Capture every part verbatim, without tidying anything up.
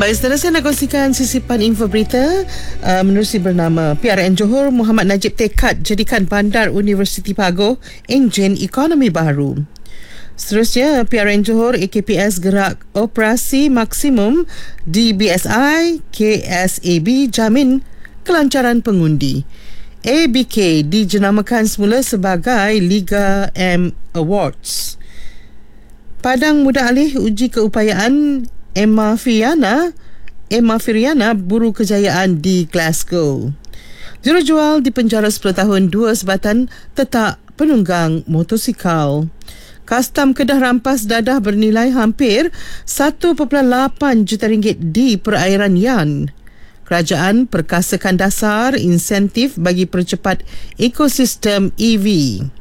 Baik, seterusnya nak kongsikan sisipan info berita. uh, Menerusi bernama P R N Johor, Muhammad Najib tekad jadikan Bandar Universiti Pagoh enjin ekonomi baru. Seterusnya, P R N Johor A K P S gerak operasi maksimum, D B S I K S A B jamin kelancaran pengundi. A B K dijenamakan semula sebagai Liga M Awards. Padang Muda Alih uji keupayaan Emma Firiana Emma Firiana buru kejayaan di Glasgow. Jurujual dipenjara sepuluh tahun, dua sebatan tetak penunggang motosikal. Kastam Kedah rampas dadah bernilai hampir satu perpuluhan lapan juta ringgit di perairan Yan. Kerajaan perkasakan dasar insentif bagi percepat ekosistem E V.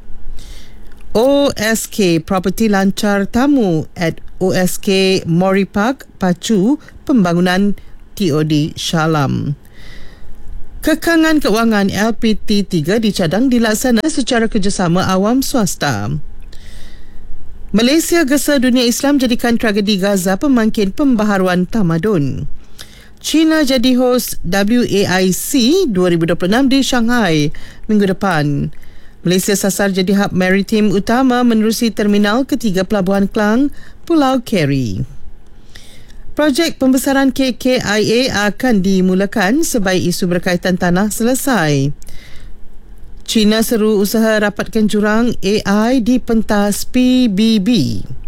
O S K Property lancar tamu at O S K Mori Park pacu pembangunan T O D Shalam. Kekangan kewangan L P T tiga dicadang dilaksana secara kerjasama awam swasta. Malaysia gesa dunia Islam jadikan tragedi Gaza pemangkin pembaharuan tamadun. China jadi hos W A I C dua ribu dua puluh enam di Shanghai minggu depan. Malaysia sasar jadi hub maritim utama menerusi terminal ketiga Pelabuhan Klang, Pulau Keri. Projek pembesaran K K I A akan dimulakan sebaik isu berkaitan tanah selesai. China seru usaha rapatkan jurang A I di pentas P B B.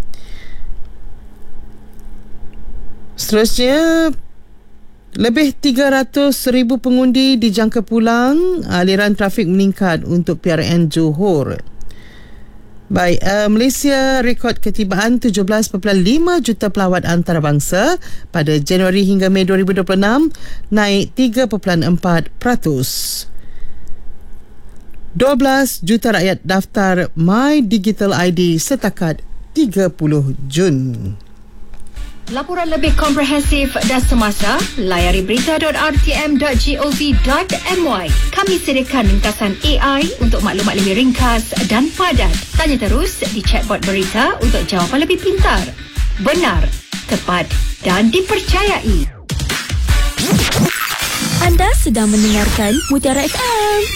Seterusnya, lebih tiga ratus ribu pengundi dijangka pulang, aliran trafik meningkat untuk P R N Johor. Baik, uh, Malaysia rekod ketibaan tujuh belas perpuluhan lima juta pelawat antarabangsa pada Januari hingga Mei dua ribu dua puluh enam, naik tiga perpuluhan empat peratus. dua belas juta rakyat daftar My Digital I D setakat tiga puluh Jun. Laporan lebih komprehensif dan semasa, layari berita dot r t m dot gov dot m y. Kami sediakan ringkasan A I untuk maklumat lebih ringkas dan padat. Tanya terus di chatbot berita untuk jawapan lebih pintar, benar, tepat dan dipercayai. Anda sedang mendengarkan Mutiara F M.